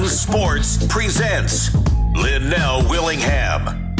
Sports presents Linnell Willingham.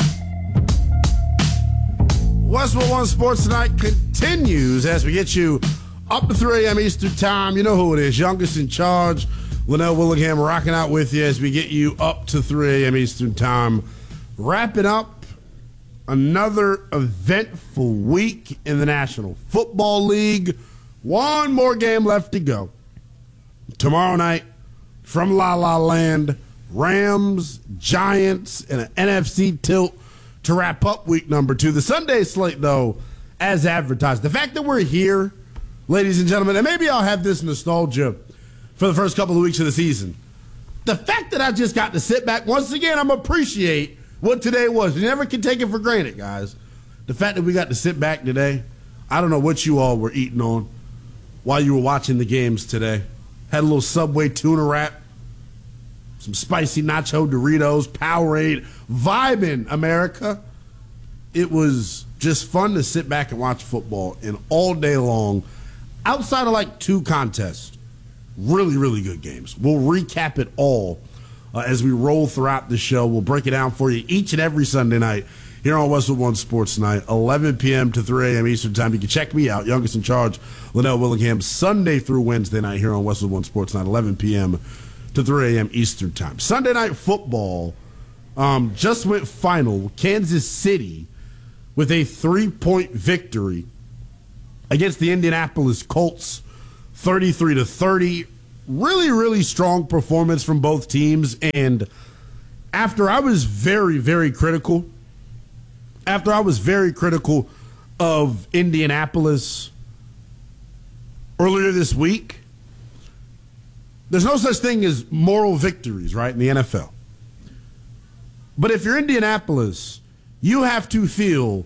Westwood One Sports Tonight continues as we get you up to 3 a.m. Eastern Time. You know who it is. Youngest in charge, Linnell Willingham, rocking out with you as we get you up to 3 a.m. Eastern Time. Wrapping up another eventful week in the National Football League. One more game left to go. Tomorrow night, from La La Land, Rams, Giants, and an NFC tilt to wrap up week number 2. The Sunday slate, though, as advertised. The fact that we're here, ladies and gentlemen, and maybe I'll have this nostalgia for the first couple of weeks of the season. The fact that I just got to sit back, once again, I'm appreciate what today was. You never can take it for granted, guys. The fact that we got to sit back today, I don't know what you all were eating on while you were watching the games today. Had a little Subway tuna wrap, some spicy nacho Doritos, Powerade, vibing, America. It was just fun to sit back and watch football and all day long, outside of like 2 contests. Really, really good games. We'll recap it all as we roll throughout the show. We'll break it down for you each and every Sunday night here on Westwood One Sports Night, 11 p.m. to 3 a.m. Eastern Time. You can check me out, Youngest in Charge, Linnell Willingham, Sunday through Wednesday night here on Westwood One Sports Night, 11 p.m. to 3 a.m. Eastern Time. Sunday Night Football just went final. Kansas City with a 3-point victory against the Indianapolis Colts, 33-30. Really, really strong performance from both teams. And after I was very, very critical of Indianapolis earlier this week, there's no such thing as moral victories, right, in the NFL. But if you're Indianapolis, you have to feel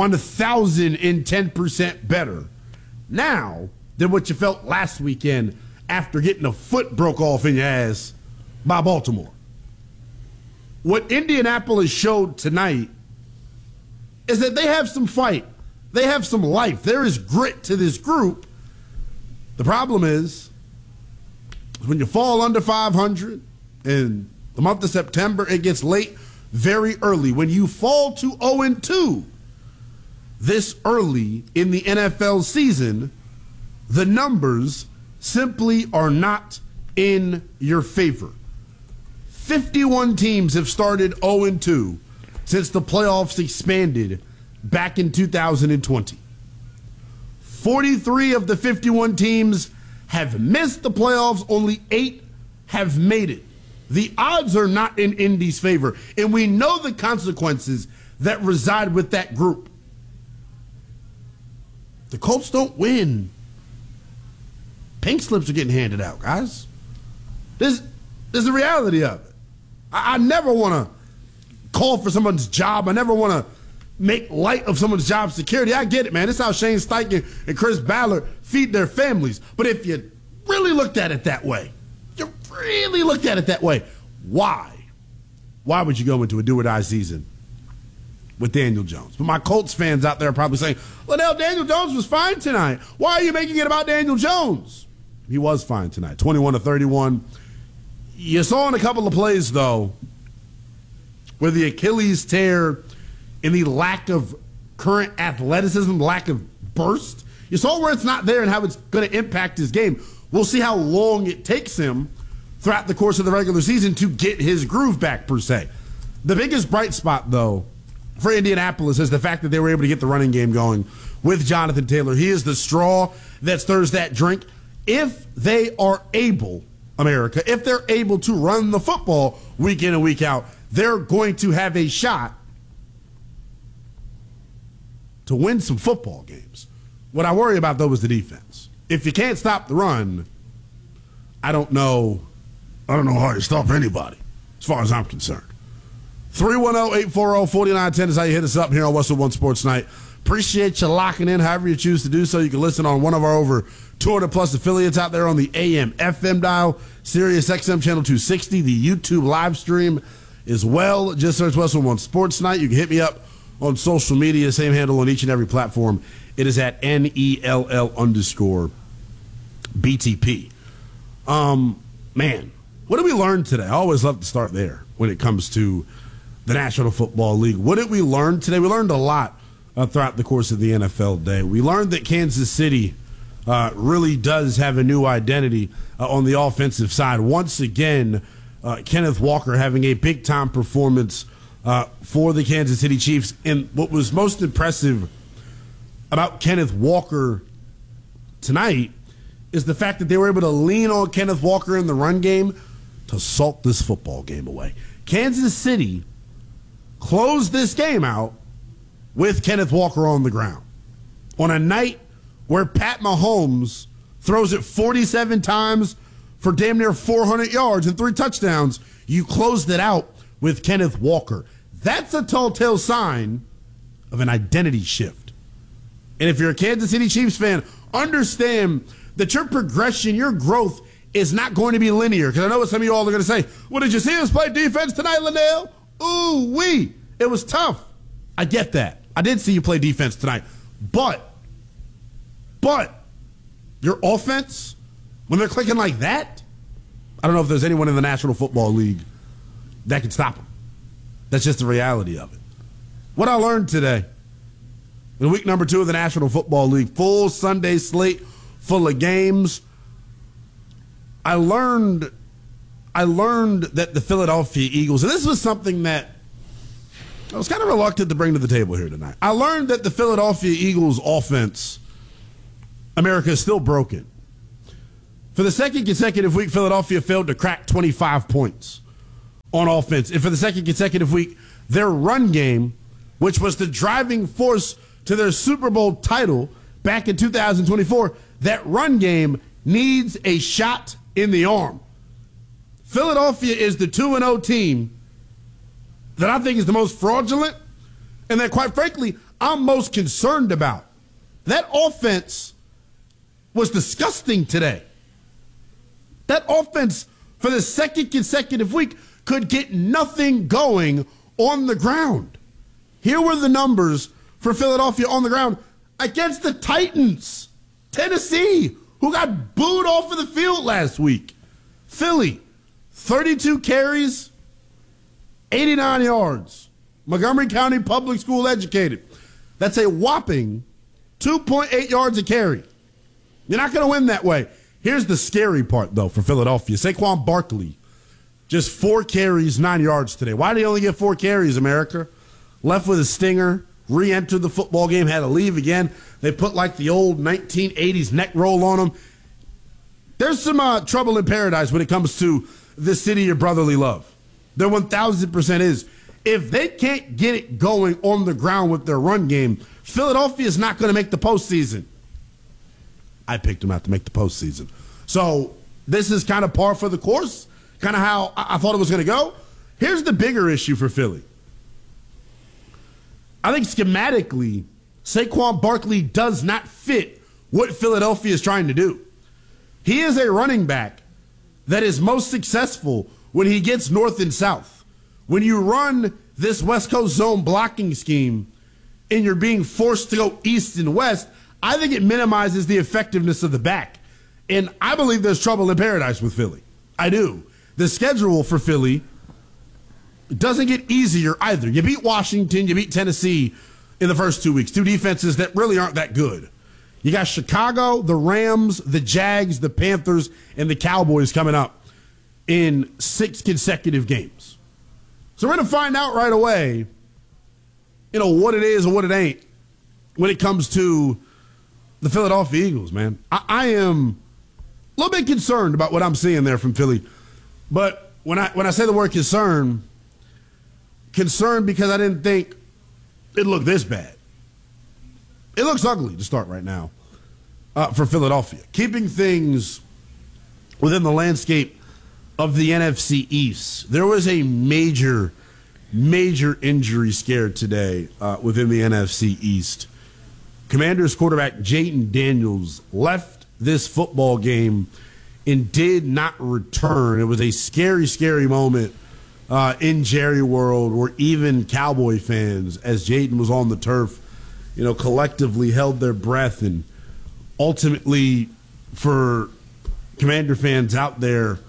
1,010% better now than what you felt last weekend after getting a foot broke off in your ass by Baltimore. What Indianapolis showed tonight is that they have some fight. They have some life. There is grit to this group. The problem is, when you fall under 500 in the month of September, it gets late very early. When you fall to 0-2 this early in the NFL season, the numbers simply are not in your favor. 51 teams have started 0-2 since the playoffs expanded back in 2020. 43 of the 51 teams have missed the playoffs. Only 8 have made it. The odds are not in Indy's favor, and we know the consequences that reside with that group. The Colts don't win. Pink slips are getting handed out, guys. There's the reality of it. I never want to call for someone's job. I never want to make light of someone's job security. I get it, man. This is how Shane Steichen and Chris Ballard feed their families. But if you really looked at it that way, why? Why would you go into a do-or-die season with Daniel Jones? But my Colts fans out there are probably saying, Linnell, Daniel Jones was fine tonight. Why are you making it about Daniel Jones? He was fine tonight, 21-31. You saw in a couple of plays, though, where the Achilles tear in the lack of current athleticism, lack of burst. You saw where it's not there and how it's going to impact his game. We'll see how long it takes him throughout the course of the regular season to get his groove back, per se. The biggest bright spot, though, for Indianapolis is the fact that they were able to get the running game going with Jonathan Taylor. He is the straw that stirs that drink. If they are able, America, if they're able to run the football week in and week out, they're going to have a shot to win some football games. What I worry about, though, is the defense. If you can't stop the run, I don't know how you stop anybody, as far as I'm concerned. 310-840-4910 is how you hit us up here on Westwood One Sports Night. Appreciate you locking in however you choose to do so. You can listen on one of our over 200-plus affiliates out there on the AM, FM dial, Sirius XM Channel 260, the YouTube live stream as well. Just search Westwood One Sports Night. You can hit me up on social media, same handle on each and every platform. It is at NELL_BTP. Man, What did we learn today? I always love to start there when it comes to the National Football League. What did we learn today? We learned a lot throughout the course of the NFL day. We learned that Kansas City really does have a new identity on the offensive side. Once again, Kenneth Walker having a big-time performance for the Kansas City Chiefs. And what was most impressive about Kenneth Walker tonight is the fact that they were able to lean on Kenneth Walker in the run game to salt this football game away. Kansas City closed this game out with Kenneth Walker on the ground. On a night where Pat Mahomes throws it 47 times for damn near 400 yards and 3 touchdowns, you closed it out with Kenneth Walker. That's a telltale sign of an identity shift. And if you're a Kansas City Chiefs fan, understand that your progression, your growth is not going to be linear. Because I know what some of you all are going to say. Well, did you see us play defense tonight, Linnell? Ooh-wee. It was tough. I get that. I did see you play defense tonight. But your offense, when they're clicking like that, I don't know if there's anyone in the National Football League that can stop them. That's just the reality of it. What I learned today in week number 2 of the National Football League, full Sunday slate full of games, I learned that the Philadelphia Eagles, and this was something that I was kind of reluctant to bring to the table here tonight. I learned that the Philadelphia Eagles offense, America, is still broken. For the second consecutive week, Philadelphia failed to crack 25 points on offense. And for the second consecutive week, their run game, which was the driving force to their Super Bowl title back in 2024, that run game needs a shot in the arm. Philadelphia is the 2-0 team that I think is the most fraudulent and that, quite frankly, I'm most concerned about. That offense was disgusting today. That offense, for the second consecutive week, could get nothing going on the ground. Here were the numbers for Philadelphia on the ground against the Titans, Tennessee, who got booed off of the field last week. Philly, 32 carries, 89 yards. Montgomery County Public School educated. That's a whopping 2.8 yards a carry. You're not going to win that way. Here's the scary part, though, for Philadelphia. Saquon Barkley, just 4 carries, 9 yards today. Why did he only get 4 carries, America? Left with a stinger, re-entered the football game, had to leave again. They put like the old 1980s neck roll on him. There's some trouble in paradise when it comes to the city of brotherly love. There 1,000% is. If they can't get it going on the ground with their run game, Philadelphia is not going to make the postseason. I picked them out to make the postseason. So this is kind of par for the course, kind of how I thought it was going to go. Here's the bigger issue for Philly. I think schematically, Saquon Barkley does not fit what Philadelphia is trying to do. He is a running back that is most successful when he gets north and south. When you run this West Coast zone blocking scheme and you're being forced to go east and west, I think it minimizes the effectiveness of the back. And I believe there's trouble in paradise with Philly. I do. The schedule for Philly doesn't get easier either. You beat Washington, you beat Tennessee in the first 2 weeks. 2 defenses that really aren't that good. You got Chicago, the Rams, the Jags, the Panthers, and the Cowboys coming up in 6 consecutive games. So we're going to find out right away, what it is or what it ain't when it comes to the Philadelphia Eagles, man. I am a little bit concerned about what I'm seeing there from Philly. But when I say the word concerned because I didn't think it looked this bad. It looks ugly to start right now for Philadelphia. Keeping things within the landscape of the NFC East. There was a major injury scare today within the NFC East. Commanders quarterback Jayden Daniels left this football game and did not return. It was a scary moment in Jerry World, where even Cowboy fans, as Jayden was on the turf, collectively held their breath. And ultimately, for Commander fans out there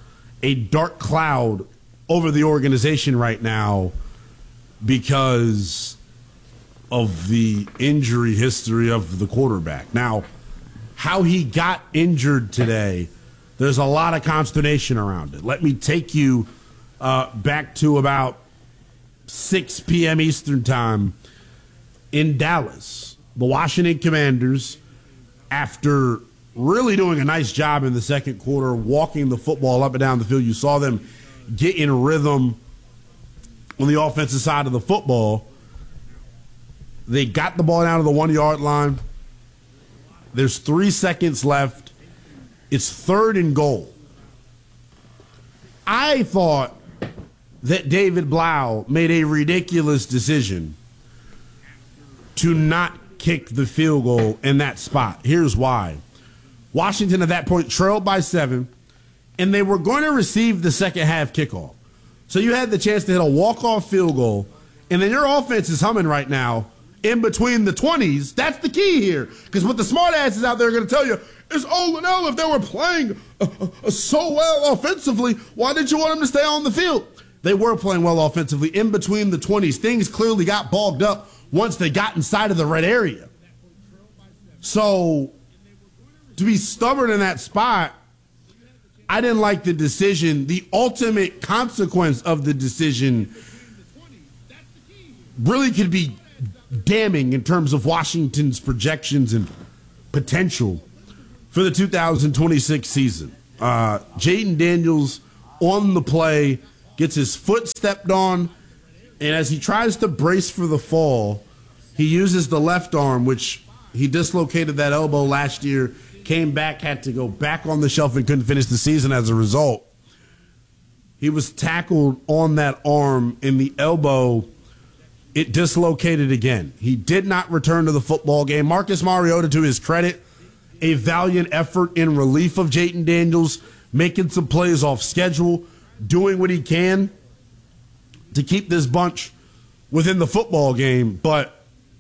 a dark cloud over the organization right now because of the injury history of the quarterback. Now, how he got injured today, there's a lot of consternation around it. Let me take you back to about 6 p.m. Eastern time in Dallas. The Washington Commanders, after really doing a nice job in the second quarter, walking the football up and down the field, you saw them get in rhythm on the offensive side of the football. They got the ball down to the 1-yard line. There's 3 seconds left. It's 3rd and goal. I thought that David Blau made a ridiculous decision to not kick the field goal in that spot. Here's why. Washington at that point trailed by 7, and they were going to receive the second half kickoff. So you had the chance to hit a walk-off field goal, and then your offense is humming right now in between the 20s. That's the key here, because what the smart asses out there are going to tell you is, oh, Linnell, if they were playing so well offensively, why did you want them to stay on the field? They were playing well offensively in between the 20s. Things clearly got bogged up once they got inside of the red area. So to be stubborn in that spot, I didn't like the decision. The ultimate consequence of the decision really could be damning in terms of Washington's projections and potential for the 2026 season. Jayden Daniels on the play gets his foot stepped on, and as he tries to brace for the fall, he uses the left arm, which he dislocated that elbow last year, came back, had to go back on the shelf, and couldn't finish the season as a result. He was tackled on that arm in the elbow. It dislocated again. He did not return to the football game. Marcus Mariota, to his credit, a valiant effort in relief of Jayden Daniels, making some plays off schedule, doing what he can to keep this bunch within the football game. But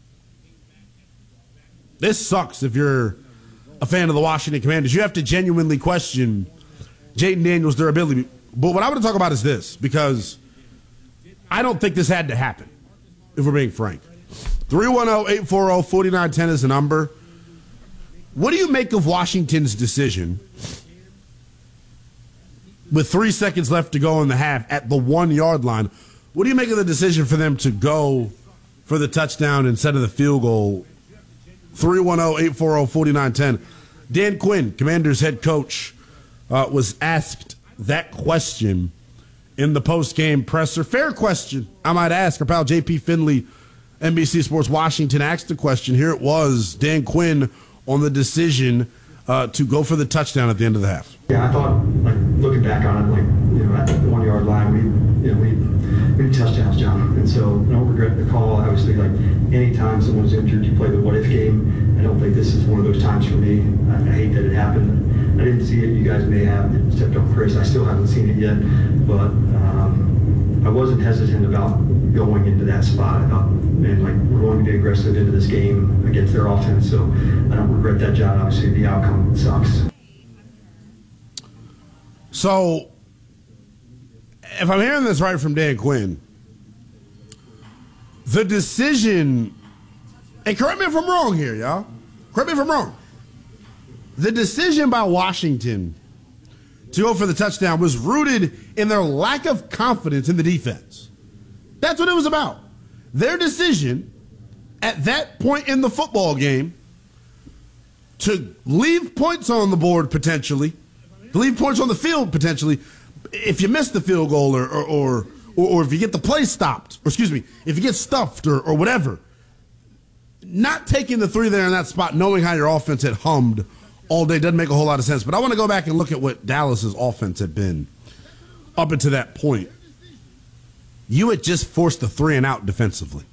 this sucks if you're a fan of the Washington Commanders. You have to genuinely question Jayden Daniels' durability. But what I want to talk about is this, because I don't think this had to happen, if we're being frank. 310-840-4910 is the number. What do you make of Washington's decision with 3 seconds left to go in the half at the 1-yard line? What do you make of the decision for them to go for the touchdown instead of the field goal? 310-840-4910. Dan Quinn, Commanders head coach, was asked that question in the post-game presser. Fair question, I might ask. Our pal J.P. Finley, NBC Sports Washington, asked the question. Here it was, Dan Quinn on the decision to go for the touchdown at the end of the half. Yeah, I thought, like, looking back on it, at the 1-yard line, we had touchdowns, John, and so I don't regret the call. Obviously, like, anytime someone's injured, you play the what-if game. I don't think this is one of those times for me. I hate that it happened. I didn't see it. You guys may have stepped on Chris. I still haven't seen it yet, but I wasn't hesitant about going into that spot. I thought, man, like, we're going to be aggressive into this game against their offense, so I don't regret that, John. Obviously, the outcome sucks. So, if I'm hearing this right from Dan Quinn, the decision, and correct me if I'm wrong here, y'all. Correct me if I'm wrong. The decision by Washington to go for the touchdown was rooted in their lack of confidence in the defense. That's what it was about. Their decision at that point in the football game to leave points on the board potentially, to leave points on the field potentially, if you miss the field goal or if you get the play stopped, or excuse me, if you get stuffed or whatever, not taking the 3 there in that spot, knowing how your offense had hummed all day doesn't make a whole lot of sense. But I want to go back and look at what Dallas's offense had been up until that point. You had just forced the 3 and out defensively.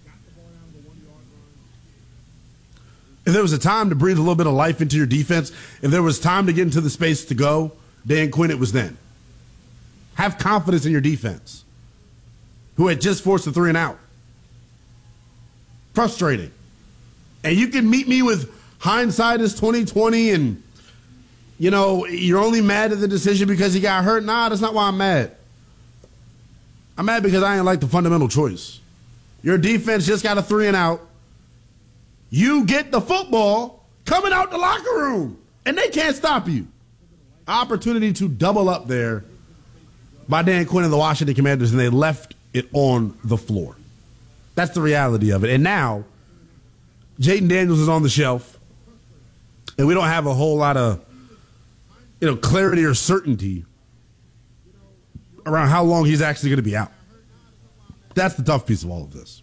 If there was a time to breathe a little bit of life into your defense, if there was time to get into the space to go, Dan Quinn, it was then. Have confidence in your defense, who had just forced the 3 and out. Frustrating. And you can meet me with hindsight is 20/20 and you're only mad at the decision because he got hurt. Nah, that's not why I'm mad. I'm mad because I ain't like the fundamental choice. Your defense just got a 3 and out. You get the football coming out the locker room, and they can't stop you. Opportunity to double up there by Dan Quinn and the Washington Commanders, and they left it on the floor. That's the reality of it. And now, Jayden Daniels is on the shelf, and we don't have a whole lot of clarity or certainty around how long he's actually going to be out. That's the tough piece of all of this.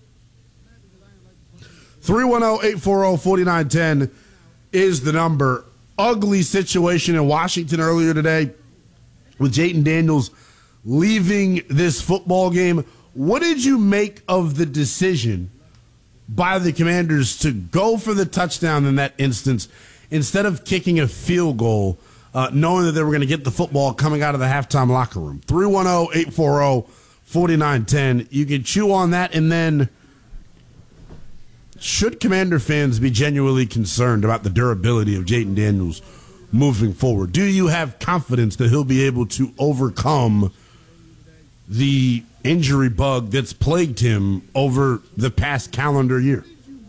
310-840-4910 is the number. Ugly situation in Washington earlier today with Jayden Daniels leaving this football game. What did you make of the decision by the Commanders to go for the touchdown in that instance instead of kicking a field goal, knowing that they were going to get the football coming out of the halftime locker room? 310-840-4910. You can chew on that, and then should Commander fans be genuinely concerned about the durability of Jayden Daniels moving forward? Do you have confidence that he'll be able to overcome the injury bug that's plagued him over the past calendar year?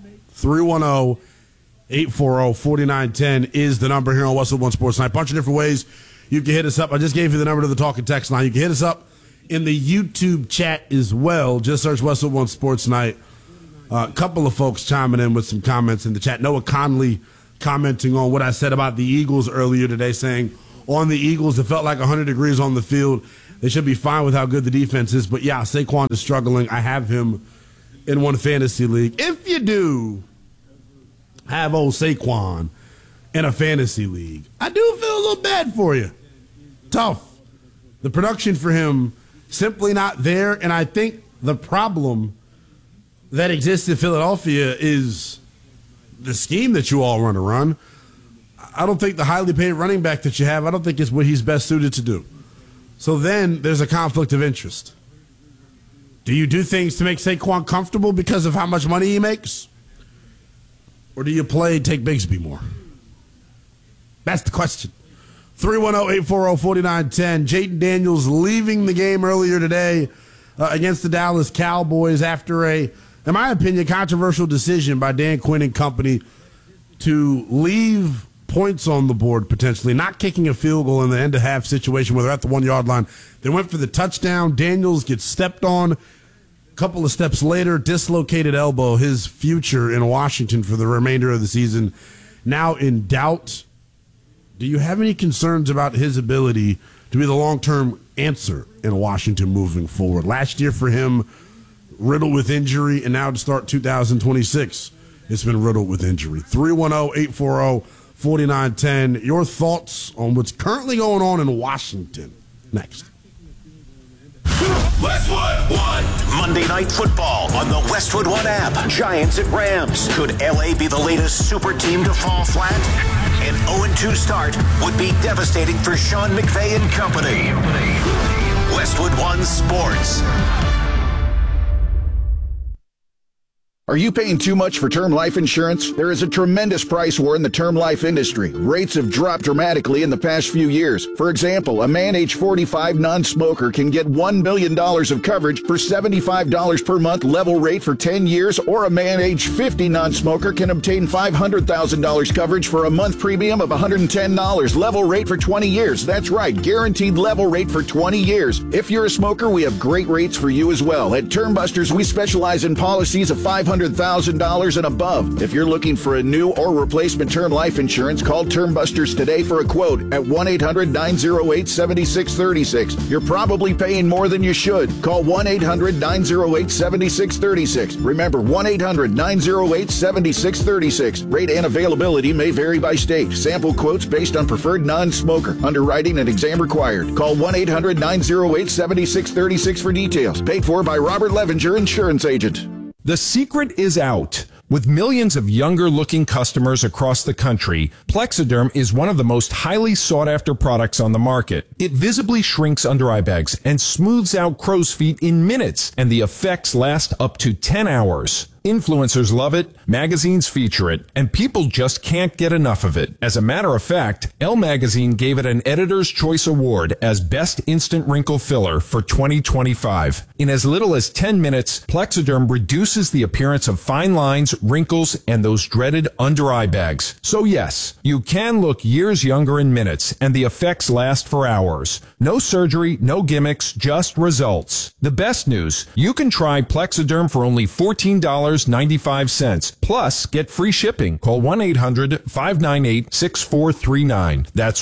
310-840-4910 is the number here on Westwood One Sports Night. A bunch of different ways you can hit us up. I just gave you the number to the talk and text line. You can hit us up in the YouTube chat as well. Just search Westwood One Sports Night. A couple of folks chiming in with some comments in the chat. Noah Conley commenting on what I said about the Eagles earlier today, saying on the Eagles, it felt like 100 degrees on the field. They should be fine with how good the defense is. But, yeah, Saquon is struggling. I have him in one fantasy league. If you do have old Saquon in a fantasy league, I do feel a little bad for you. Tough. The production for him simply not there. And I think the problem that exists in Philadelphia is the scheme that you all want to run. I don't think the highly paid running back that you have, I don't think is what he's best suited to do. So then there's a conflict of interest. Do you do things to make Saquon comfortable because of how much money he makes? Or do you take Bigsby more? That's the question. 310-840-4910. Jayden Daniels leaving the game earlier today against the Dallas Cowboys after in my opinion, controversial decision by Dan Quinn and company to leave points on the board, potentially not kicking a field goal in the end-of-half situation where they're at the 1-yard line. They went for the touchdown. Daniels gets stepped on. A couple of steps later, dislocated elbow. His future in Washington for the remainder of the season now in doubt. Do you have any concerns about his ability to be the long-term answer in Washington moving forward? Last year for him, riddled with injury, and now to start 2026, it's been riddled with injury. 310-840-4910. Your thoughts on what's currently going on in Washington. Next. Westwood One. Monday Night Football on the Westwood One app. Giants at Rams. Could LA be the latest super team to fall flat? An 0-2 start would be devastating for Sean McVay and company. Westwood One Sports. Are you paying too much for term life insurance? There is a tremendous price war in the term life industry. Rates have dropped dramatically in the past few years. For example, a man age 45 non-smoker can get $1 billion of coverage for $75 per month level rate for 10 years, or a man age 50 non-smoker can obtain $500,000 coverage for a month premium of $110 level rate for 20 years. That's right, guaranteed level rate for 20 years. If you're a smoker, we have great rates for you as well. At Term Busters, we specialize in policies of $500,000 and above. If you're looking for a new or replacement term life insurance, call Term Busters today for a quote at 1-800-908-7636. You're probably paying more than you should. Call 1-800-908-7636. Remember, 1-800-908-7636. Rate and availability may vary by state. Sample quotes based on preferred non-smoker. Underwriting and exam required. Call 1-800-908-7636 for details. Paid for by Robert Levinger, insurance agent. The secret is out. With millions of younger-looking customers across the country, Plexiderm is one of the most highly sought-after products on the market. It visibly shrinks under-eye bags and smooths out crow's feet in minutes, and the effects last up to 10 hours. Influencers love it, magazines feature it, and people just can't get enough of it. As a matter of fact, Elle Magazine gave it an Editor's Choice Award as Best Instant Wrinkle Filler for 2025. In as little as 10 minutes, Plexiderm reduces the appearance of fine lines, wrinkles, and those dreaded under-eye bags. So yes, you can look years younger in minutes, and the effects last for hours. No surgery, no gimmicks, just results. The best news, you can try Plexiderm for only $14.95. Plus, get free shipping. Call 1-800-598-6439. That's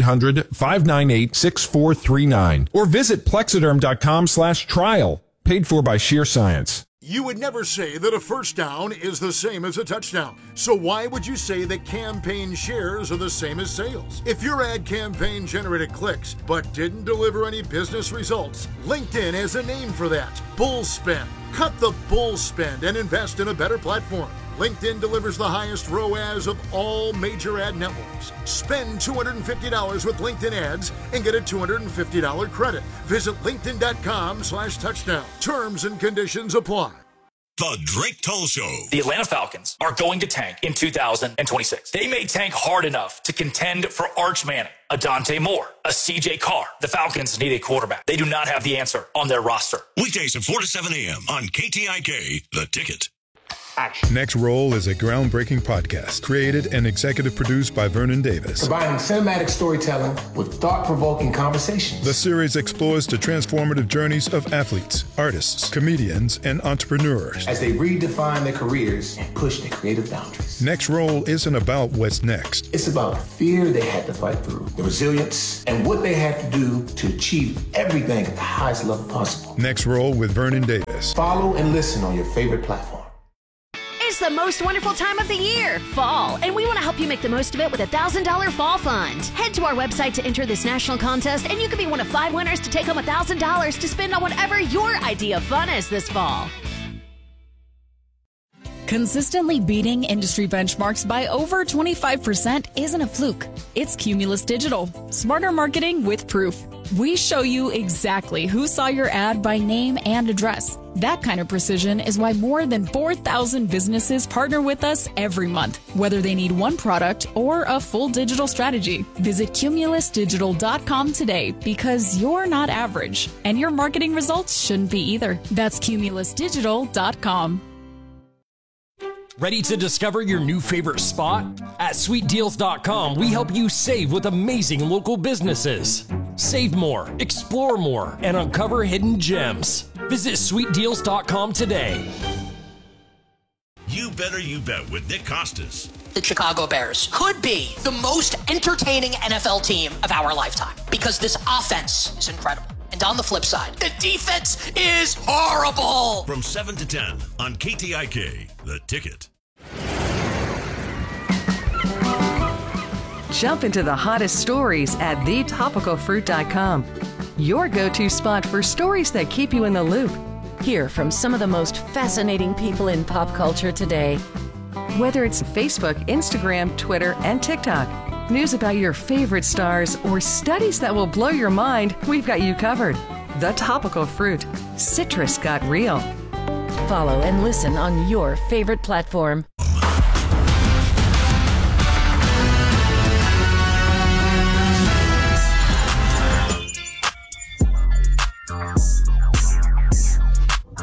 1-800-598-6439. Or visit Plexiderm.com/trial. Paid for by Sheer Science. You would never say that a first down is the same as a touchdown. So why would you say that campaign shares are the same as sales? If your ad campaign generated clicks but didn't deliver any business results, LinkedIn has a name for that: bull spend. Cut the bull spend and invest in a better platform. LinkedIn delivers the highest ROAS of all major ad networks. Spend $250 with LinkedIn ads and get a $250 credit. Visit linkedin.com/touchdown. Terms and conditions apply. The Drake Toll Show. The Atlanta Falcons are going to tank in 2026. They may tank hard enough to contend for Arch Manning, a Dante Moore, a CJ Carr. The Falcons need a quarterback. They do not have the answer on their roster. Weekdays at 4 to 7 a.m. on KTIK, The Ticket. Action. Next Roll is a groundbreaking podcast created and executive produced by Vernon Davis. Combining cinematic storytelling with thought-provoking conversations. The series explores the transformative journeys of athletes, artists, comedians, and entrepreneurs as they redefine their careers and push their creative boundaries. Next Roll isn't about what's next. It's about the fear they had to fight through, the resilience, and what they had to do to achieve everything at the highest level possible. Next Roll with Vernon Davis. Follow and listen on your favorite platform. It's the most wonderful time of the year, fall, and we want to help you make the most of it with a $1,000 fall fund. Head to our website to enter this national contest, and you could be one of 5 winners to take home $1,000 to spend on whatever your idea of fun is this fall. Consistently beating industry benchmarks by over 25% isn't a fluke. It's Cumulus Digital. Smarter marketing with proof. We show you exactly who saw your ad by name and address. That kind of precision is why more than 4,000 businesses partner with us every month, whether they need one product or a full digital strategy. Visit cumulusdigital.com today, because you're not average, and your marketing results shouldn't be either. That's cumulusdigital.com. Ready to discover your new favorite spot? At sweetdeals.com, we help you save with amazing local businesses. Save more, explore more, and uncover hidden gems. Visit sweetdeals.com today. You Better You Bet with Nick Costas. The Chicago Bears could be the most entertaining NFL team of our lifetime because this offense is incredible. And on the flip side, the defense is horrible. From 7 to 10 on KTIK, The Ticket. Jump into the hottest stories at thetopicalfruit.com. Your go-to spot for stories that keep you in the loop. Hear from some of the most fascinating people in pop culture today. Whether it's Facebook, Instagram, Twitter, and TikTok, news about your favorite stars, or studies that will blow your mind, we've got you covered. The Topical Fruit. Citrus got real. Follow and listen on your favorite platform.